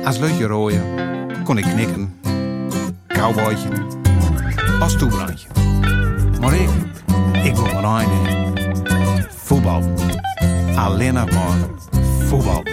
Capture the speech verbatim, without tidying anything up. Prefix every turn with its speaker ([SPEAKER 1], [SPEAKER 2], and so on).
[SPEAKER 1] Als leutje rooien kon ik knikken. Cowboytje. Als toebrandje. Maar ik, ik wil maar één ding. Voetbal. Alleen nog maar voetbal.